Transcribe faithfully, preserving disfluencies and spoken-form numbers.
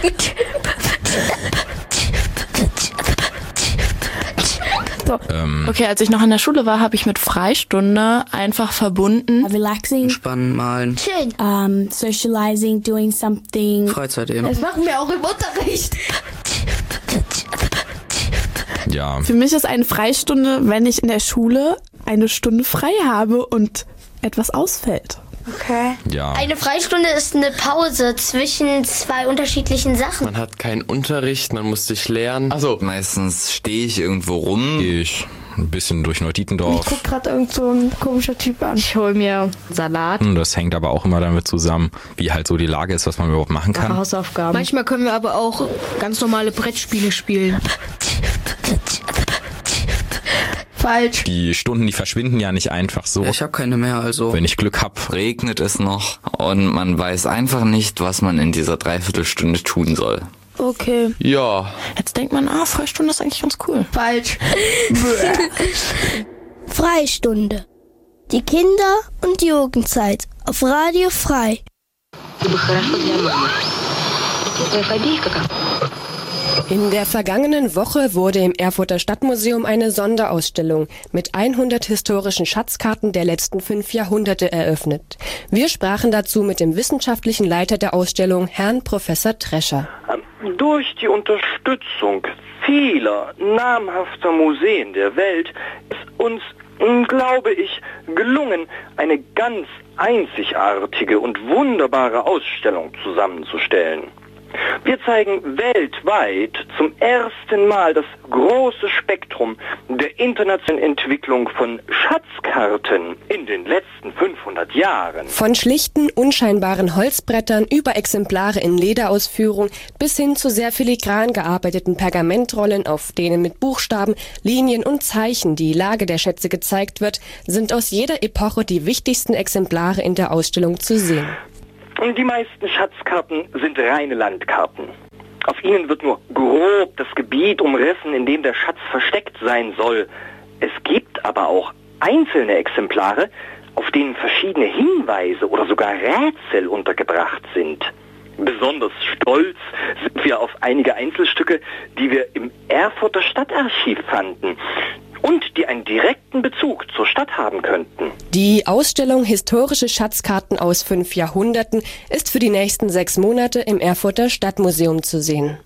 So. Ähm. Okay, als ich noch in der Schule war, habe ich mit Freistunde einfach verbunden. Relaxing. Spannen, malen. Schön. Um, socializing, doing something. Freizeit eben. Das machen wir auch im Unterricht. Ja. Für mich ist eine Freistunde, wenn ich in der Schule eine Stunde frei habe und etwas ausfällt. Okay. Ja. Eine Freistunde ist eine Pause zwischen zwei unterschiedlichen Sachen. Man hat keinen Unterricht, man muss sich lernen. Also meistens stehe ich irgendwo rum. Gehe ich ein bisschen durch Neutitendorf. Ich guck gerade irgend so ein komischer Typ an. Ich hole mir Salat. Das hängt aber auch immer damit zusammen, wie halt so die Lage ist, was man überhaupt machen kann. Hausaufgaben. Manchmal können wir aber auch ganz normale Brettspiele spielen. Falsch. Die Stunden, die verschwinden ja nicht einfach so. Ja, ich habe keine mehr, also. Wenn ich Glück hab. Regnet es noch und man weiß einfach nicht, was man in dieser Dreiviertelstunde tun soll. Okay. Ja. Jetzt denkt man, ah, Freistunde ist eigentlich ganz cool. Falsch. Freistunde. Die Kinder- und Jugendzeit auf Radio Frei. In der vergangenen Woche wurde im Erfurter Stadtmuseum eine Sonderausstellung mit hundert historischen Schatzkarten der letzten fünf Jahrhunderte eröffnet. Wir sprachen dazu mit dem wissenschaftlichen Leiter der Ausstellung, Herrn Professor Trescher. Durch die Unterstützung vieler namhafter Museen der Welt ist uns, glaube ich, gelungen, eine ganz einzigartige und wunderbare Ausstellung zusammenzustellen. Wir zeigen weltweit zum ersten Mal das große Spektrum der internationalen Entwicklung von Schatzkarten in den letzten fünfhundert Jahren. Von schlichten, unscheinbaren Holzbrettern über Exemplare in Lederausführung bis hin zu sehr filigran gearbeiteten Pergamentrollen, auf denen mit Buchstaben, Linien und Zeichen die Lage der Schätze gezeigt wird, sind aus jeder Epoche die wichtigsten Exemplare in der Ausstellung zu sehen. Die meisten Schatzkarten sind reine Landkarten. Auf ihnen wird nur grob das Gebiet umrissen, in dem der Schatz versteckt sein soll. Es gibt aber auch einzelne Exemplare, auf denen verschiedene Hinweise oder sogar Rätsel untergebracht sind. Besonders stolz sind wir auf einige Einzelstücke, die wir im Erfurter Stadtarchiv fanden und die einen direkten Bezug zur Stadt haben könnten. Die Ausstellung Historische Schatzkarten aus fünf Jahrhunderten ist für die nächsten sechs Monate im Erfurter Stadtmuseum zu sehen.